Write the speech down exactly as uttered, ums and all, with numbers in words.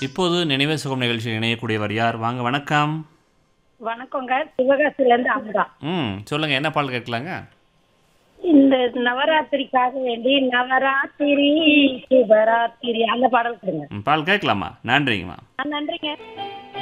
இப்போது நினைவே சுகம் நிகழ்ச்சியில் இணையக்கூடியவர் யார்? வாங்க வணக்கம். வணக்கங்க. சிவகாசியிலேருந்து அமுதா. ம் சொல்லுங்க, என்ன பாடல் கேட்கலாங்க? இந்த நவராத்திரிக்காக வேண்டி நவராத்திரி சிவராத்திரி அந்த பாடல் கொடுங்க. ம் பாடல் கேட்கலாமா? நன்றிங்கம்மா. ஆ, நன்றிங்க.